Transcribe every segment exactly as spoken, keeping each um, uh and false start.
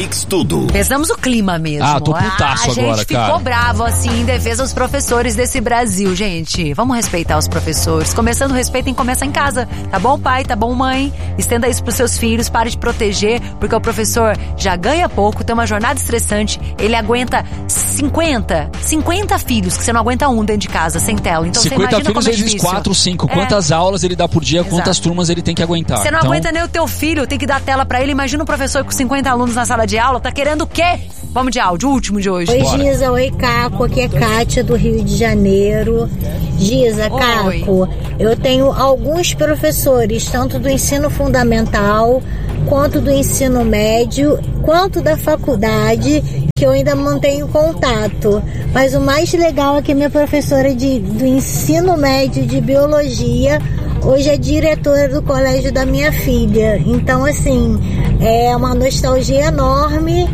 Mix Tudo. Pesamos o clima mesmo. Ah, tô putaço ah, agora, gente cara. ficou bravo assim em defesa dos professores desse Brasil, gente. Vamos respeitar os professores. Começando o respeito tem que começar em casa. Tá bom, pai? Tá bom, mãe? Estenda isso pros seus filhos. Pare de proteger, porque o professor já ganha pouco, tem uma jornada estressante. Ele aguenta cinquenta, cinquenta filhos, que você não aguenta um dentro de casa, sem tela. Então cinquenta você imagina filhos como é vezes difícil. quatro, cinco. É. Quantas aulas ele dá por dia, Exato. quantas turmas ele tem que aguentar. Você não então... aguenta nem o teu filho, tem que dar tela pra ele. Imagina um professor com cinquenta alunos na sala de aula, tá querendo o quê? Vamos de áudio, o último de hoje. Oi, Bora. Giza, oi, Caco, aqui é Kátia do Rio de Janeiro. Giza, Oi. Caco, eu tenho alguns professores, tanto do ensino fundamental, quanto do ensino médio, quanto da faculdade, que eu ainda mantenho contato. Mas o mais legal é que a minha professora de, do ensino médio de biologia hoje é diretora do colégio da minha filha. Então, assim, é uma nostalgia enorme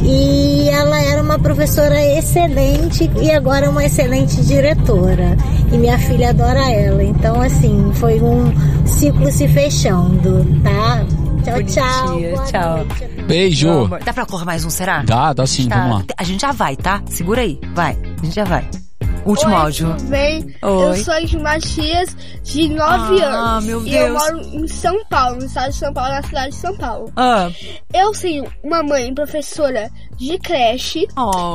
e ela era uma professora excelente e agora é uma excelente diretora. E minha filha adora ela. Então, assim, foi um ciclo se fechando, tá? Tchau, tchau. Bonitinha, tchau. Noite. Beijo. Dá pra correr mais um, será? Dá, dá sim, Tá. vamos lá. A gente já vai, tá? Segura aí, vai. A gente já vai. Último Oi, áudio. tudo bem? Oi. Eu sou de Matias, de nove Ah, anos. meu E Deus. eu moro em São Paulo, no estado de São Paulo, na cidade de São Paulo. Ah, Eu tenho uma mãe professora de creche oh.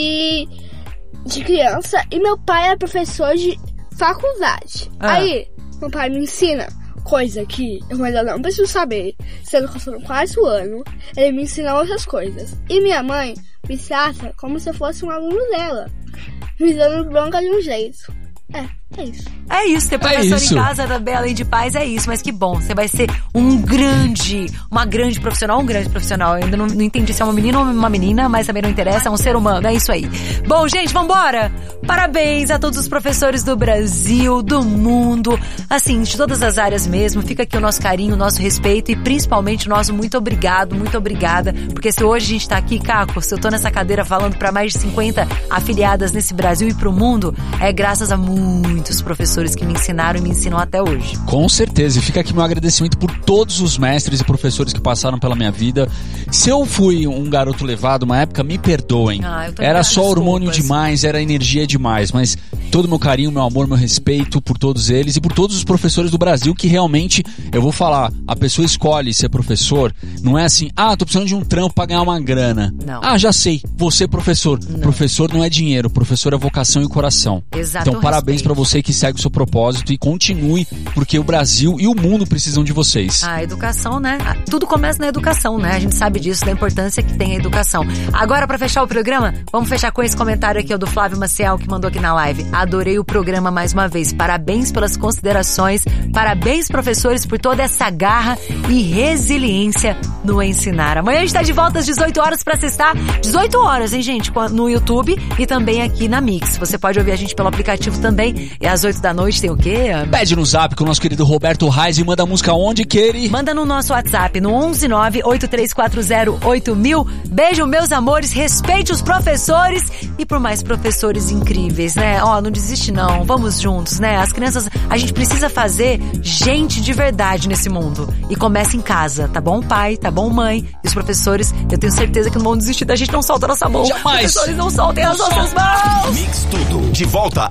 e de criança, e meu pai é professor de faculdade. Ah. Aí, meu pai me ensina coisa que eu ainda não preciso saber, sendo que eu estou no quarto ano, ele me ensina outras coisas. E minha mãe me trata como se eu fosse um aluno dela, me dando bronca de um jeito. É, é isso. É isso, ter É professor isso. em casa também, além de paz, é isso. Mas que bom, você vai ser um grande, uma grande profissional, um grande profissional. Eu ainda não, não entendi se é uma menina ou uma menina, mas também não interessa, é um ser humano, é isso aí. Bom, gente, vambora! Parabéns a todos os professores do Brasil, do mundo, assim, de todas as áreas mesmo. Fica aqui o nosso carinho, o nosso respeito e principalmente o nosso muito obrigado, muito obrigada. Porque se hoje a gente tá aqui, Caco, se eu tô nessa cadeira falando pra mais de cinquenta afiliadas nesse Brasil e pro mundo, é graças a muitos professores que me ensinaram e me ensinam até hoje. Com certeza, e fica aqui meu agradecimento por todos os mestres e professores que passaram pela minha vida. Se eu fui um garoto levado uma época, me perdoem. Ah, eu tô Era ligada, só hormônio desculpas. demais, era energia demais, mas todo o meu carinho, meu amor, meu respeito por todos eles e por todos os professores do Brasil que realmente, eu vou falar, a pessoa escolhe ser professor, não é assim, ah, tô precisando de um trampo pra ganhar uma grana. Não. Ah, já sei, vou ser professor. Não. Professor não é dinheiro, professor é vocação e coração. Exato, Então parabéns respeito. pra você que segue o seu propósito e continue, porque o Brasil e o mundo precisam de vocês. A educação, né? Tudo começa na educação, né? A gente sabe disso, da importância que tem a educação. Agora, pra fechar o programa, vamos fechar com esse comentário aqui, ó, do Flávio Maciel, que mandou aqui na live. Adorei o programa mais uma vez. Parabéns pelas considerações. Parabéns, professores, por toda essa garra e resiliência no ensinar. Amanhã a gente tá de volta às dezoito horas pra assistar. dezoito horas, hein, gente? No YouTube e também aqui na Mix. Você pode ouvir a gente pelo aplicativo também. E às oito da noite tem o quê? Pede no zap com o nosso querido Roberto Reis e manda a música onde querer. Manda no nosso WhatsApp, no onze nove oito três quatro zero oito mil. Beijo, meus amores. Respeite os professores e por mais professores incríveis, né? Ó, não desiste não. Vamos juntos, né? As crianças, a gente precisa fazer gente de verdade nesse mundo. E começa em casa, tá bom, pai? Tá bom, mãe? E os professores, eu tenho certeza que não vão desistir da gente. Não solta a nossa mão. Jamais. Professores, não soltem as nossas mãos. Mix Tudo. De volta